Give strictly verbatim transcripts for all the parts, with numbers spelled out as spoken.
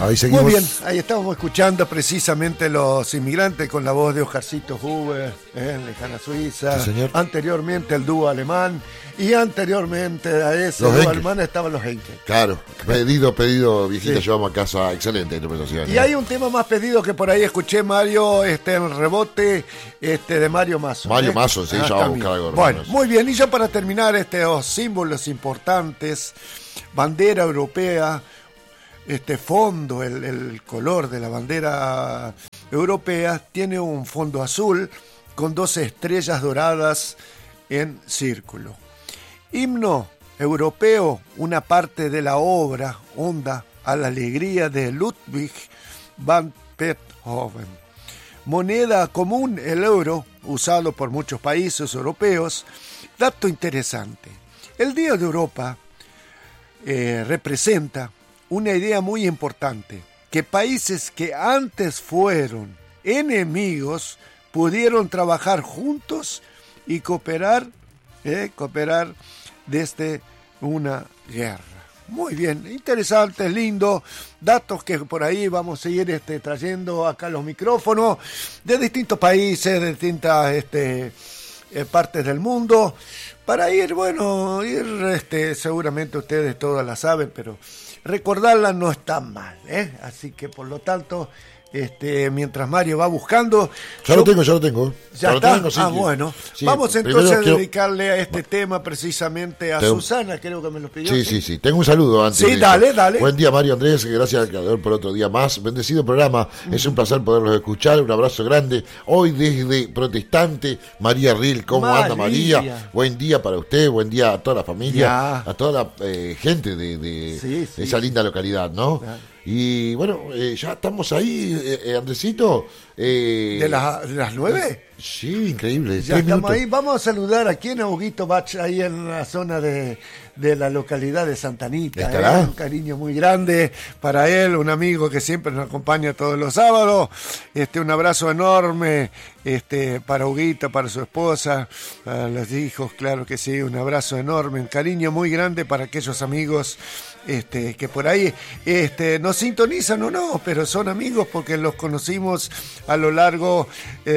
Ahí seguimos. Muy bien, ahí estábamos escuchando precisamente Los Inmigrantes con la voz de Oscarcito Huber, eh, Lejana Suiza. Sí, señor. Anteriormente el dúo alemán. Y anteriormente a ese Los dúo Henkel. alemán estaban los Henkel. Claro, pedido, pedido, viejita, Sí. llevamos a casa. Excelente interpretación. Y ¿eh? hay un tema más pedido que por ahí escuché, Mario, este, en el rebote este, de Mario Mazo. Mario ¿eh? Mazo, sí, Ah, ya vamos a también. buscar algo. Bueno, hermanos. muy bien, y ya para terminar estos símbolos importantes, bandera europea, este fondo, el, el color de la bandera europea, tiene un fondo azul con dos estrellas doradas en círculo. Himno europeo, una parte de la obra Onda a la alegría de Ludwig van Beethoven. Moneda común, el euro, usado por muchos países europeos. Dato interesante, el Día de Europa eh, representa una idea muy importante, que países que antes fueron enemigos pudieron trabajar juntos y cooperar, eh, cooperar desde una guerra. Muy bien, interesante, lindo, datos que por ahí vamos a seguir este, trayendo acá los micrófonos de distintos países, de distintas este, eh, partes del mundo, para ir, bueno, ir, este, seguramente ustedes todas la saben, pero recordarla no está mal, ¿eh? Así que por lo tanto, este, mientras Mario va buscando... Ya yo, lo tengo, ya lo tengo. ¿Ya lo está? tengo, sí, ah, sí. bueno. Sí, Vamos primero entonces a quiero- dedicarle a este tema precisamente a Tengo- Susana, creo que me lo pidió. Sí, sí, sí. Tengo un saludo antes. Sí, de eso. dale, dale. Buen día, Mario Andrés. Gracias al creador por otro día más. Bendecido programa. Es un placer poderlos escuchar. Un abrazo grande. Hoy desde Protestante, María Ril. ¿Cómo María. anda, María? Buen día para usted. Buen día a toda la familia. Ya. A toda la eh, gente de, de Sí, sí. esa linda localidad, ¿no? Ya. Y bueno, eh, ya estamos ahí, eh, eh, Andresito. Eh, ¿De, la- de las nueve? Sí, increíble. Ya tres estamos minutos. ahí. Vamos a saludar aquí en Huguito Bach, ahí en la zona de, de la localidad de Santa Anita. ¿Estará? ¿eh? Un cariño muy grande para él, un amigo que siempre nos acompaña todos los sábados. Este, un abrazo enorme este, para Huguito, para su esposa, para los hijos, claro que sí. Un abrazo enorme, un cariño muy grande para aquellos amigos este, que por ahí este, nos sintonizan o no, pero son amigos porque los conocimos a lo largo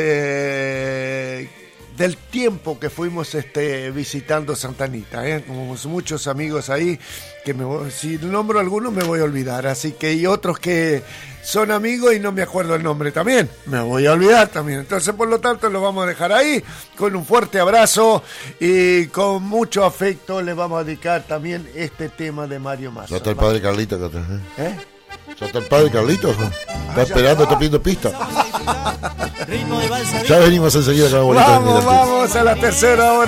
eh, del tiempo que fuimos este, visitando Santa Anita, ¿eh? Como muchos amigos ahí, que me voy- si nombro algunos me voy a olvidar, así que hay otros que son amigos y no me acuerdo el nombre también, me voy a olvidar también, entonces por lo tanto lo vamos a dejar ahí, con un fuerte abrazo y con mucho afecto le vamos a dedicar también este tema de Mario Massa. Ya está el padre Carlito acá atrás, ¿eh? ¿Eh? Ya está el padre Carlitos, ¿no? Está ya esperando, está. está pidiendo pista. Ritmo de balsa. Ya venimos enseguida con la bolita. Vamos, vamos a la tercera hora.